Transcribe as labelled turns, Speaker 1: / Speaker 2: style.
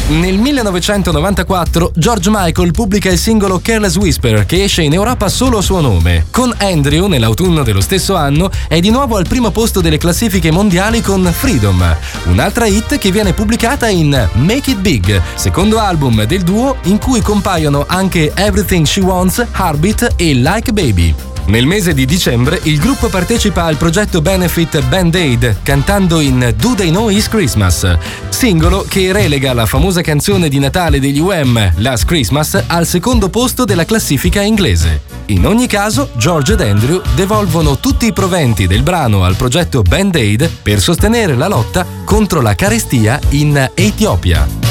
Speaker 1: Nel 1994 George Michael pubblica il singolo Careless Whisper, che esce in Europa solo a suo nome. Con Andrew, nell'autunno dello stesso anno, è di nuovo al primo posto delle classifiche mondiali con Freedom, un'altra hit che viene pubblicata in Make It Big, secondo album del duo in cui compaiono anche Everything She Wants, Heartbeat e Like Baby. Nel mese di dicembre il gruppo partecipa al progetto Benefit Band-Aid cantando in Do They Know It's Christmas, singolo che relega la famosa canzone di Natale degli Wham, Last Christmas, al secondo posto della classifica inglese. In ogni caso, George ed Andrew devolvono tutti i proventi del brano al progetto Band-Aid per sostenere la lotta contro la carestia in Etiopia.